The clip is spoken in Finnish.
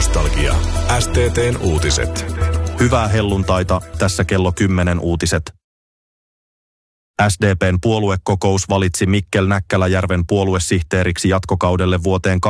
Nostalgia. STT:n uutiset. Hyvää helluntaita, tässä kello 10 uutiset. SDP:n puoluekokous valitsi Mikkel Näkkäläjärven puoluesihteeriksi jatkokaudelle vuoteen